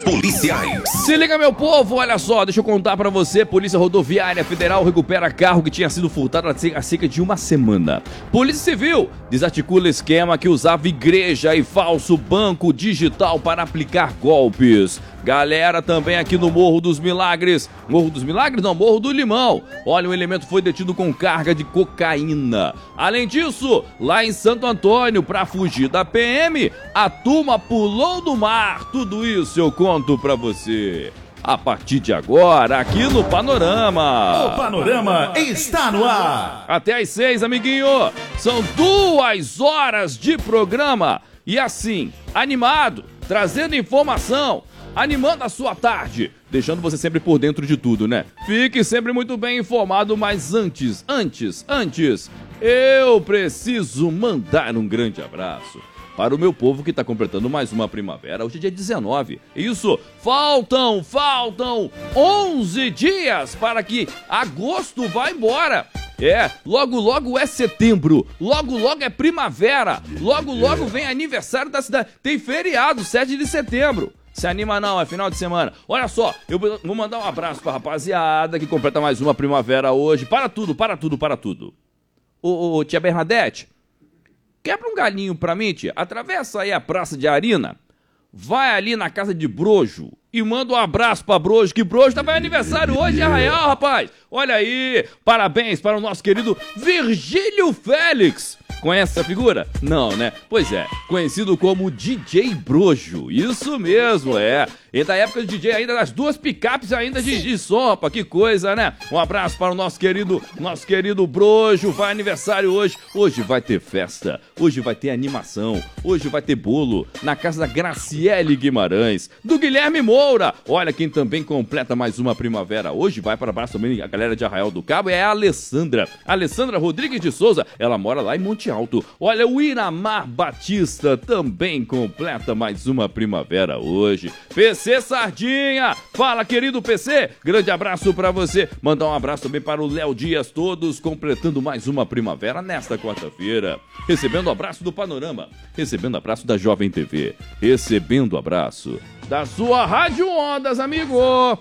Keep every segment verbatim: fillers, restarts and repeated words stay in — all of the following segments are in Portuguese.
policiais. Se liga, meu povo, olha só, deixa eu contar pra você. Polícia Rodoviária Federal recupera carro que tinha sido furtado há cerca de uma semana. Polícia Civil desarticula esquema que usava igreja e falso banco digital para aplicar golpes. Galera, também aqui no Morro dos Milagres. Morro dos Milagres? Não, Morro do Limão. Olha, um elemento foi detido com carga de cocaína. Além disso, lá em Santo Antônio, para fugir da P M, a turma pulou do mar. Tudo isso eu conto pra você a partir de agora, aqui no Panorama. O Panorama está no ar. Até às seis, amiguinho. São duas horas de programa. E assim, animado, trazendo informação, animando a sua tarde, deixando você sempre por dentro de tudo, né? Fique sempre muito bem informado, mas antes, antes, antes, eu preciso mandar um grande abraço para o meu povo que está completando mais uma primavera. Hoje é dia dezenove. Isso, faltam, faltam onze dias para que agosto vá embora. É, logo logo é setembro, logo logo é primavera, logo logo vem aniversário da cidade. Tem feriado, sete de setembro. Se anima não, é final de semana. Olha só, eu vou mandar um abraço pra rapaziada que completa mais uma primavera hoje. Para tudo, para tudo, para tudo. Ô, ô, ô tia Bernadette, quebra um galinho pra mim, tia. Atravessa aí a Praça de Arina, vai ali na casa de Brojo e manda um abraço pra Brojo, que Brojo tá fazendo aniversário hoje em Arraial, rapaz. Olha aí, parabéns para o nosso querido Virgílio Félix. Conhece essa figura? Não, né? Pois é, conhecido como D J Brojo. Isso mesmo, é. E da época de D J ainda das duas picapes ainda de, de sopa, que coisa, né? Um abraço para o nosso querido, nosso querido Brojo. Vai aniversário hoje. Hoje vai ter festa, hoje vai ter animação, hoje vai ter bolo na casa da Graciele Guimarães, do Guilherme Moura. Olha quem também completa mais uma primavera hoje. Vai para baixo também a galera de Arraial do Cabo, é a Alessandra. Alessandra Rodrigues de Souza, ela mora lá em Monte Alto. Olha, o Iramar Batista também completa mais uma primavera hoje. P C Sardinha, fala querido P C, grande abraço pra você. Mandar um abraço também para o Léo Dias, todos completando mais uma primavera nesta quarta-feira. Recebendo abraço do Panorama, recebendo abraço da Jovem T V, recebendo abraço da sua Rádio Ondas, amigo.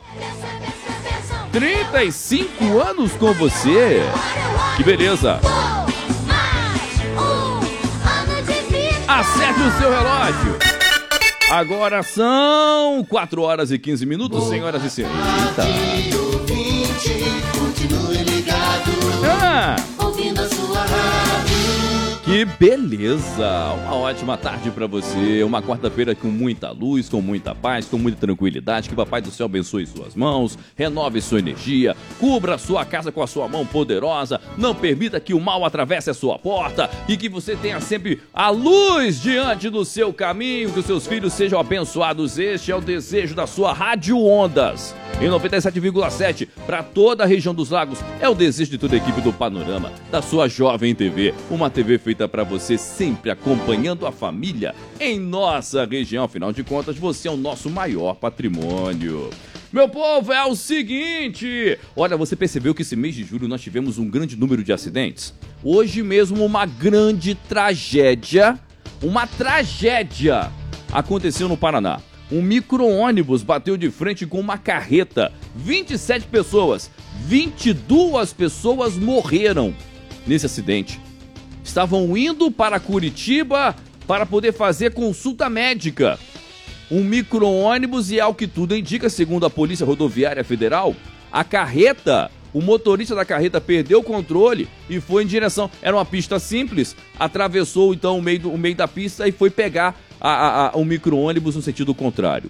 trinta e cinco anos com você, que beleza. Acerte o seu relógio. Agora são quatro horas e quinze minutos, senhoras e senhores. Continue ligado, ah, ouvindo a sua rádio. Que beleza! Uma ótima tarde pra você. Uma quarta-feira com muita luz, com muita paz, com muita tranquilidade. Que o Papai do Céu abençoe suas mãos, renove sua energia, cubra a sua casa com a sua mão poderosa. Não permita que o mal atravesse a sua porta e que você tenha sempre a luz diante do seu caminho. Que os seus filhos sejam abençoados. Este é o desejo da sua Rádio Ondas. Em noventa e sete vírgula sete, para toda a região dos lagos, é o desejo de toda a equipe do Panorama, da sua Jovem T V. Uma T V feita para você, sempre acompanhando a família em nossa região. Afinal de contas, você é o nosso maior patrimônio. Meu povo, é o seguinte, olha, você percebeu que esse mês de julho nós tivemos um grande número de acidentes? Hoje mesmo uma grande tragédia, uma tragédia aconteceu no Paraná. Um micro-ônibus bateu de frente com uma carreta. vinte e sete pessoas, vinte e duas pessoas morreram nesse acidente. Estavam indo para Curitiba para poder fazer consulta médica. Um micro-ônibus e, ao que tudo indica, segundo a Polícia Rodoviária Federal, a carreta, o motorista da carreta perdeu o controle e foi em direção... Era uma pista simples, atravessou então o meio, do, o meio da pista e foi pegar A, a, a, um micro-ônibus no sentido contrário.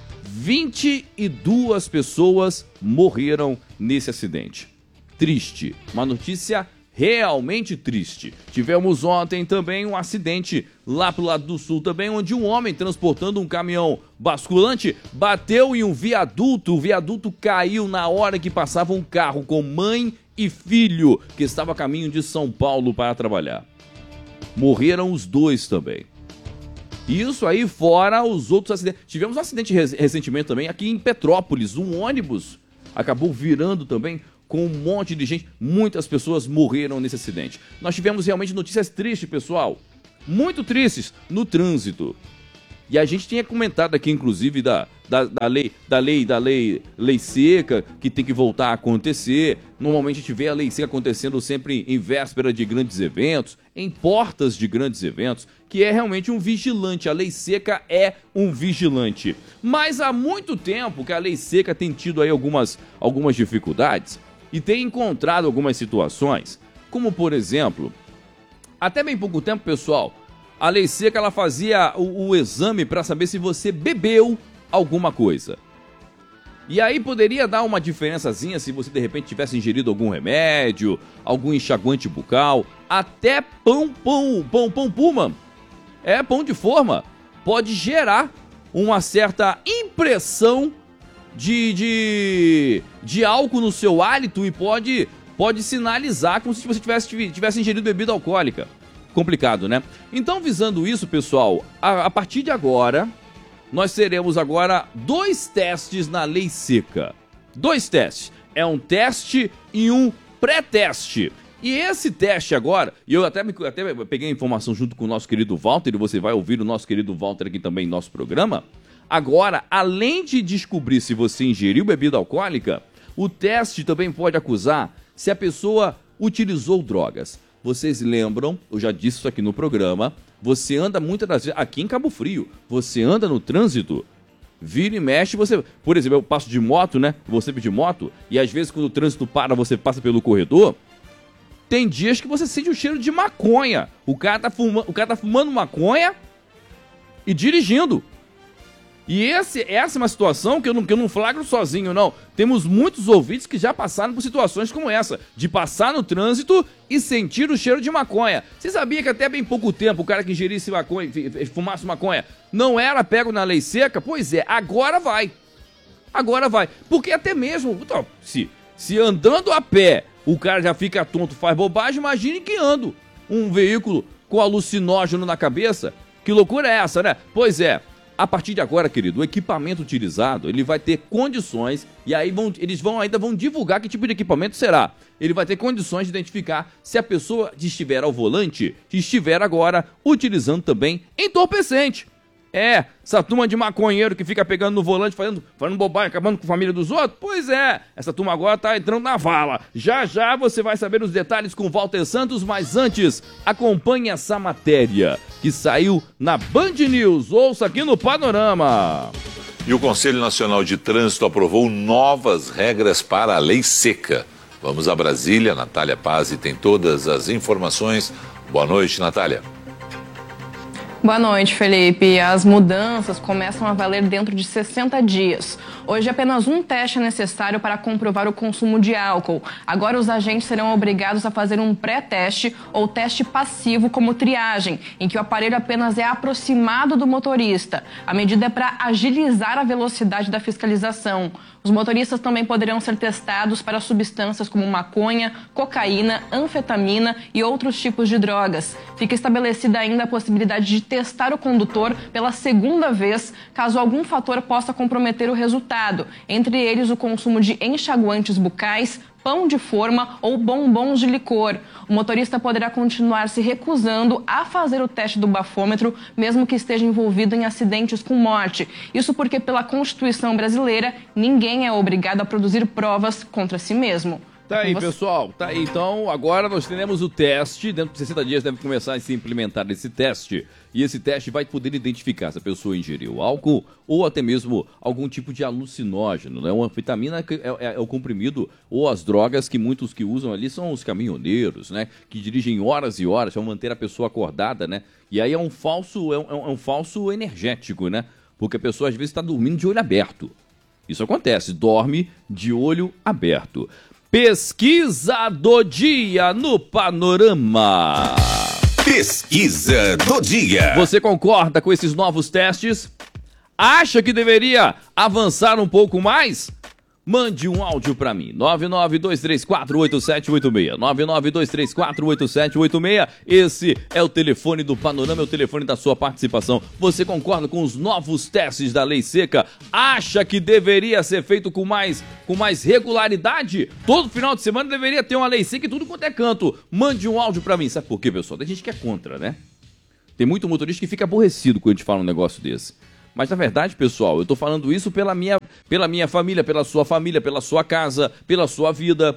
vinte e duas pessoas morreram nesse acidente. Triste, uma notícia realmente triste. Tivemos ontem também um acidente lá pro lado do sul também, onde um homem transportando um caminhão basculante bateu em um viaduto. O viaduto caiu na hora que passava um carro com mãe e filho que estava a caminho de São Paulo para trabalhar. Morreram os dois também. Isso aí fora os outros acidentes. Tivemos um acidente recentemente também aqui em Petrópolis. Um ônibus acabou virando também com um monte de gente. Muitas pessoas morreram nesse acidente. Nós tivemos realmente notícias tristes, pessoal. Muito tristes no trânsito. E a gente tinha comentado aqui, inclusive, da, da, da, lei, da, lei, da lei, lei seca, que tem que voltar a acontecer. Normalmente a gente vê a lei seca acontecendo sempre em véspera de grandes eventos, em portas de grandes eventos, que é realmente um vigilante. A lei seca é um vigilante. Mas há muito tempo que a lei seca tem tido aí algumas, algumas dificuldades e tem encontrado algumas situações, como por exemplo, até bem pouco tempo, pessoal, a lei seca ela fazia o, o exame para saber se você bebeu alguma coisa. E aí poderia dar uma diferençazinha se você de repente tivesse ingerido algum remédio, algum enxaguante bucal, até pão, pão, pão, pão puma. É, pão de forma. Pode gerar uma certa impressão de, de, de álcool no seu hálito e pode, pode sinalizar como se você tivesse, tivesse ingerido bebida alcoólica. Complicado, né? Então, visando isso, pessoal, a, a partir de agora, nós teremos agora dois testes na lei seca. Dois testes. É um teste e um pré-teste. E esse teste agora, e eu até, me, até peguei a informação junto com o nosso querido Walter, e você vai ouvir o nosso querido Walter aqui também em nosso programa. Agora, além de descobrir se você ingeriu bebida alcoólica, o teste também pode acusar se a pessoa utilizou drogas. Vocês lembram, eu já disse isso aqui no programa, você anda muitas das vezes, aqui em Cabo Frio, você anda no trânsito, vira e mexe, você, por exemplo, eu passo de moto, né, você de moto, e às vezes quando o trânsito para, você passa pelo corredor, tem dias que você sente o cheiro de maconha, o cara tá fumando, o cara tá fumando maconha e dirigindo. E esse, essa é uma situação que eu, não, que eu não flagro sozinho, não. Temos muitos ouvintes que já passaram por situações como essa, de passar no trânsito e sentir o cheiro de maconha. Você sabia que até bem pouco tempo o cara que ingerisse maconha, fumasse maconha, não era pego na lei seca? Pois é, agora vai. Agora vai. Porque até mesmo, então, se, se andando a pé o cara já fica tonto, faz bobagem, imagine guiando um veículo com alucinógeno na cabeça. Que loucura é essa, né? Pois é. A partir de agora, querido, o equipamento utilizado, ele vai ter condições, e aí vão, eles vão ainda vão divulgar que tipo de equipamento será. Ele vai ter condições de identificar se a pessoa estiver ao volante, estiver agora utilizando também entorpecente. É, essa turma de maconheiro que fica pegando no volante, fazendo, fazendo bobagem, acabando com a família dos outros. Pois é, essa turma agora tá entrando na vala. Já já você vai saber os detalhes com o Walter Santos, mas antes, acompanhe essa matéria que saiu na Band News. Ouça aqui no Panorama. E o Conselho Nacional de Trânsito aprovou novas regras para a lei seca. Vamos a Brasília, Natália Pazzi tem todas as informações. Boa noite, Natália. Boa noite, Felipe. As mudanças começam a valer dentro de sessenta dias. Hoje apenas um teste é necessário para comprovar o consumo de álcool. Agora os agentes serão obrigados a fazer um pré-teste ou teste passivo como triagem, em que o aparelho apenas é aproximado do motorista. A medida é para agilizar a velocidade da fiscalização. Os motoristas também poderão ser testados para substâncias como maconha, cocaína, anfetamina e outros tipos de drogas. Fica estabelecida ainda a possibilidade de testar o condutor pela segunda vez, caso algum fator possa comprometer o resultado, entre eles o consumo de enxaguantes bucais, pão de forma ou bombons de licor. O motorista poderá continuar se recusando a fazer o teste do bafômetro, mesmo que esteja envolvido em acidentes com morte. Isso porque, pela Constituição brasileira, ninguém é obrigado a produzir provas contra si mesmo. Tá aí, pessoal. Tá aí. Então, agora nós teremos o teste. Dentro de sessenta dias deve começar a se implementar esse teste. E esse teste vai poder identificar se a pessoa ingeriu álcool ou até mesmo algum tipo de alucinógeno, né? Uma anfetamina é, é, é o comprimido ou as drogas que muitos que usam ali são os caminhoneiros, né? Que dirigem horas e horas para manter a pessoa acordada, né? E aí é um falso, é um, é um falso energético, né? Porque a pessoa às vezes está dormindo de olho aberto. Isso acontece, dorme de olho aberto. Pesquisa do dia no Panorama. Pesquisa do dia. Você concorda com esses novos testes? Acha que deveria avançar um pouco mais? Mande um áudio para mim, nove nove dois três quatro oito sete oito seis, nove nove dois três quatro oito sete oito seis. Esse é o telefone do Panorama, é o telefone da sua participação. Você concorda com os novos testes da lei seca? Acha que deveria ser feito com mais, com mais regularidade? Todo final de semana deveria ter uma lei seca e tudo quanto é canto. Mande um áudio para mim. Sabe por quê, pessoal? Tem gente que é contra, né? Tem muito motorista que fica aborrecido quando a gente fala um negócio desse. Mas na verdade, pessoal, eu tô falando isso pela minha, pela minha família, pela sua família, pela sua casa, pela sua vida.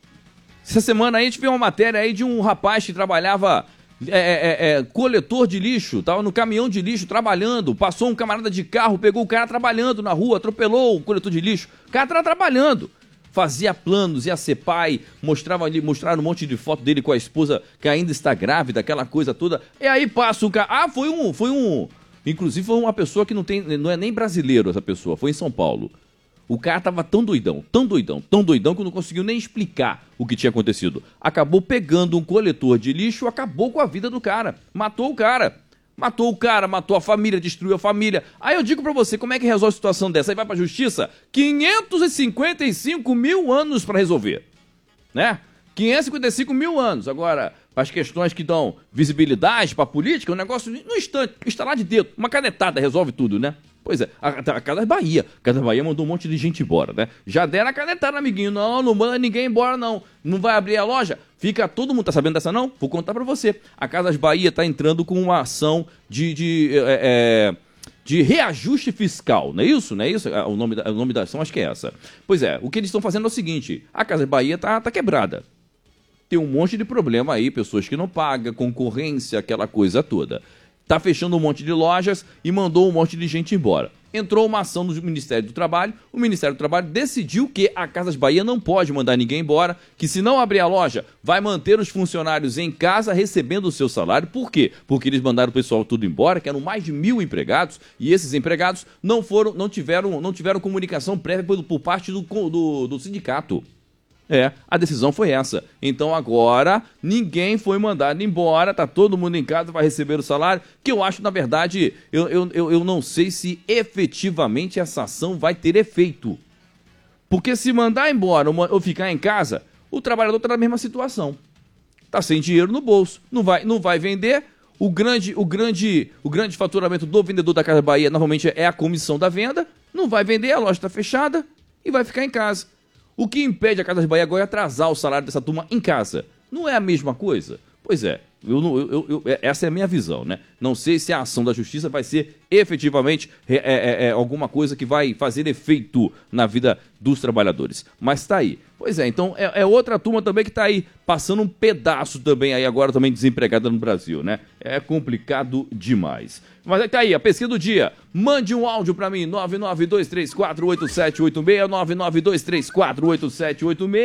Essa semana aí a gente viu uma matéria aí de um rapaz que trabalhava é, é, é, coletor de lixo, tava no caminhão de lixo trabalhando, passou um camarada de carro, pegou o cara trabalhando na rua, atropelou o coletor de lixo, o cara tava trabalhando. Fazia planos, ia ser pai, mostrava ali, mostraram um monte de foto dele com a esposa que ainda está grávida, aquela coisa toda. E aí passa o cara, ah, foi um, foi um, inclusive foi uma pessoa que não tem, não é nem brasileiro essa pessoa, foi em São Paulo. O cara tava tão doidão, tão doidão, tão doidão que não conseguiu nem explicar o que tinha acontecido. Acabou pegando um coletor de lixo, acabou com a vida do cara, matou o cara. Matou o cara, matou a família, destruiu a família. Aí eu digo pra você, como é que resolve a situação dessa? Aí vai pra justiça? quinhentos e cinquenta e cinco mil anos pra resolver, né? quinhentos e cinquenta e cinco mil anos. Agora, para as questões que dão visibilidade pra política, um negócio no instante, instalar de dedo, uma canetada resolve tudo, né? Pois é, a, a Casas Bahia. A Casas Bahia mandou um monte de gente embora, né? Já deram a canetada, amiguinho. Não, não manda ninguém embora, não. Não vai abrir a loja? Fica todo mundo. Tá sabendo dessa, não? Vou contar pra você. A Casas Bahia tá entrando com uma ação de... de é, é, de reajuste fiscal, não é isso? Não é isso? O nome da, o nome da ação acho que é essa. Pois é, o que eles estão fazendo é o seguinte. A Casas Bahia tá, tá quebrada. Tem um monte de problema aí, pessoas que não pagam, concorrência, aquela coisa toda. Tá fechando um monte de lojas e mandou um monte de gente embora. Entrou uma ação do Ministério do Trabalho, o Ministério do Trabalho decidiu que a Casas Bahia não pode mandar ninguém embora, que se não abrir a loja, vai manter os funcionários em casa recebendo o seu salário. Por quê? Porque eles mandaram o pessoal tudo embora, que eram mais de mil empregados, e esses empregados não foram, não tiveram, não tiveram comunicação prévia por, por parte do, do, do sindicato. É, a decisão foi essa. Então agora ninguém foi mandado embora, tá todo mundo em casa, vai receber o salário, que eu acho, na verdade, eu, eu, eu, eu não sei se efetivamente essa ação vai ter efeito. Porque se mandar embora ou ficar em casa, o trabalhador tá na mesma situação. Tá sem dinheiro no bolso, não vai, não vai vender. O grande, o, grande, o grande faturamento do vendedor da Casas Bahia normalmente é a comissão da venda, não vai vender, a loja está fechada e vai ficar em casa. O que impede a Casas Bahia agora é atrasar o salário dessa turma em casa. Não é a mesma coisa? Pois é, eu, eu, eu, essa é a minha visão, né? Não sei se a ação da justiça vai ser efetivamente é, é, é, alguma coisa que vai fazer efeito na vida dos trabalhadores. Mas tá aí. Pois é, então é, é outra turma também que tá aí, passando um pedaço também aí agora também desempregada no Brasil, né? É complicado demais. Mas aí tá aí, a pesquisa do dia. Mande um áudio pra mim, nove nove dois três quatro oito sete oito seis, nove nove dois três quatro oito sete oito seis.